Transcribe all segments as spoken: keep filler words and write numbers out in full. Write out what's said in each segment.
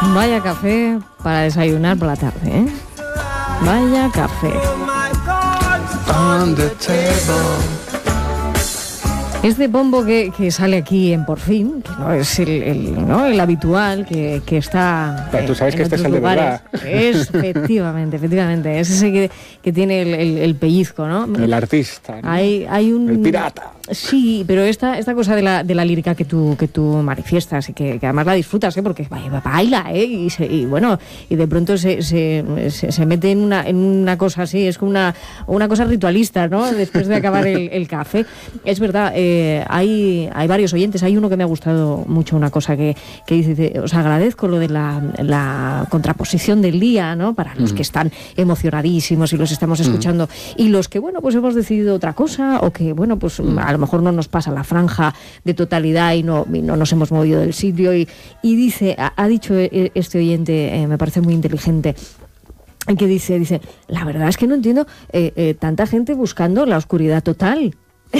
Vaya café para desayunar por la tarde, ¿eh? Vaya café. Este pombo que, que sale aquí en Por Fin, que no es el, el, ¿no? el habitual, que, que está. Pero tú sabes en que este es el lugares. de verdad. Es, efectivamente, efectivamente. Es ese que, que tiene el, el, el pellizco, ¿no? El artista, ¿no? Hay, hay un. El pirata. Sí, pero esta, esta cosa de la, de la lírica que tú, que tú manifiestas y que, que además la disfrutas, ¿eh? Porque baila, ¿eh? Y, se, y bueno, y de pronto se, se, se, se mete en una, en una cosa así, es como una, una cosa ritualista, ¿no? Después de acabar el, el café. Es verdad, eh, hay, hay varios oyentes, hay uno que me ha gustado mucho, una cosa que, que dice, os agradezco lo de la, la contraposición del día, ¿no? Para los mm. que están emocionadísimos y los estamos escuchando, mm. y los que, bueno, pues hemos decidido otra cosa, o que, bueno, pues mm. a lo mejor no nos pasa la franja de totalidad y no, y no nos hemos movido del sitio. Y, y dice, ha, ha dicho este oyente, eh, me parece muy inteligente, que dice, dice, la verdad es que no entiendo eh, eh, tanta gente buscando la oscuridad total.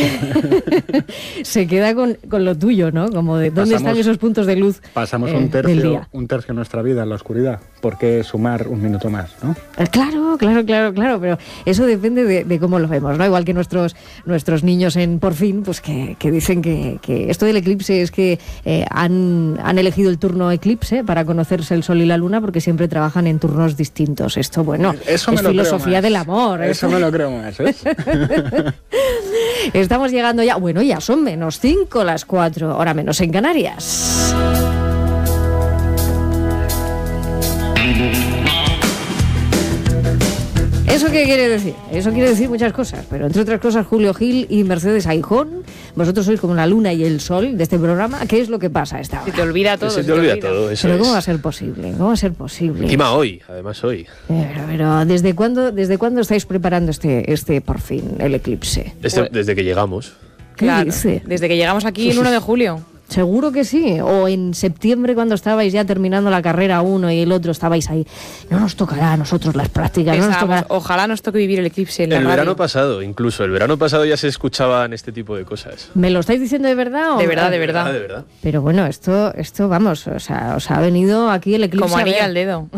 Se queda con, con lo tuyo, ¿no? Como de dónde pasamos, están esos puntos de luz. Pasamos eh, un tercio, un tercio de nuestra vida en la oscuridad. ¿Por qué sumar un minuto más, no? Claro, claro, claro, claro, pero eso depende de, de cómo lo vemos, ¿no? Igual que nuestros nuestros niños en Por Fin, pues que, que dicen que, que esto del eclipse es que eh, han, han elegido el turno eclipse para conocerse el sol y la luna porque siempre trabajan en turnos distintos. Esto, bueno, eso es filosofía del amor. Eso ¿eh? me lo creo más, ¿eh? Estamos llegando ya, bueno, ya son menos cinco las cuatro, hora menos en Canarias. ¿Eso qué quiere decir? Eso quiere decir muchas cosas, pero entre otras cosas Julio Gil y Mercedes Aijón, vosotros sois como la luna y el sol de este programa. ¿Qué es lo que pasa a esta hora? Se te olvida todo. Se te, se te olvida, olvida todo, eso Pero ¿cómo es. va a ser posible? ¿Cómo va a ser posible? Encima hoy, además hoy. Pero, pero ¿desde cuándo, desde cuándo estáis preparando este, este por fin, el eclipse? Este, pues, desde que llegamos. ¿Qué claro, dice? Desde que llegamos aquí el uno de julio. Seguro que sí, o en septiembre cuando estabais ya terminando la carrera uno y el otro estabais ahí. No nos tocará a nosotros las prácticas. No nos tocará... Ojalá nos toque vivir el eclipse en la El radio. verano pasado, incluso, el verano pasado ya se escuchaban este tipo de cosas. ¿Me lo estáis diciendo de verdad? O... De verdad, de verdad. De verdad, de verdad. Pero bueno, esto, esto vamos, o sea, os ha venido aquí el eclipse. Como anillo al dedo.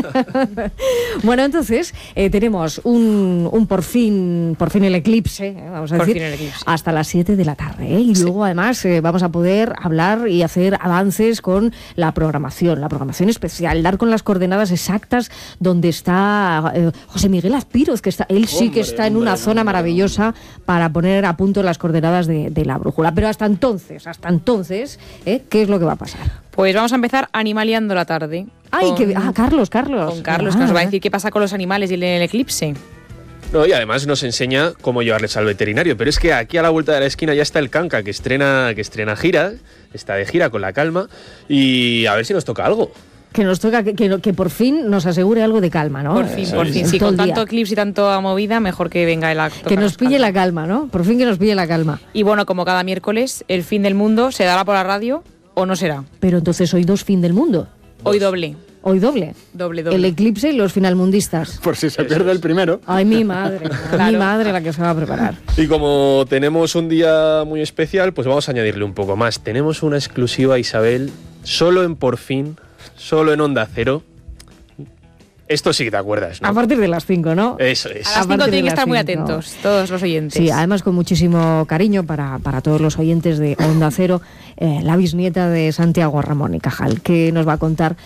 Bueno, entonces, eh, tenemos un, un por fin, por fin el eclipse, eh, vamos a por decir, fin el eclipse. hasta las siete de la tarde. ¿eh? Y sí. luego, además, eh, vamos a poder hablar y hacer avances con la programación, la programación especial, dar con las coordenadas exactas donde está eh, José Miguel Azpiroz, que está, él sí que está en una hombre, zona hombre, maravillosa para poner a punto las coordenadas de, de la brújula. Pero hasta entonces, hasta entonces, ¿eh? ¿qué es lo que va a pasar? Pues vamos a empezar animaleando la tarde. Ay, con, que, ah, Carlos, Carlos. Con Carlos, ah. que nos va a decir qué pasa con los animales y en el eclipse. No, y además nos enseña cómo llevarles al veterinario. Pero es que aquí a la vuelta de la esquina ya está el Canca, que estrena, que estrena gira, está de gira con La Calma, y a ver si nos toca algo. Que nos toca, que, que, que por fin nos asegure algo de calma, ¿no? Por fin, sí, por sí, fin. sí. Sí, con tanto eclipse y tanto movida, mejor que venga el acto. Que nos pille la calma, ¿no? Por fin que nos pille la calma. Y bueno, como cada miércoles, el fin del mundo se dará por la radio o no será. Pero entonces hoy dos fin del mundo. Hoy doble. Hoy doble. Doble, doble. El eclipse y los finalmundistas. Por si se pierde el primero. Ay, mi madre. Claro. Mi madre la que se va a preparar. Y como tenemos un día muy especial, pues vamos a añadirle un poco más. Tenemos una exclusiva, Isabel, solo en Por Fin, solo en Onda Cero. Esto sí que te acuerdas, ¿no? A partir de las cinco, ¿no? Eso es. A las cinco tienen que estar muy atentos, todos los oyentes. Sí, además con muchísimo cariño para, para todos los oyentes de Onda Cero, eh, la bisnieta de Santiago Ramón y Cajal, que nos va a contar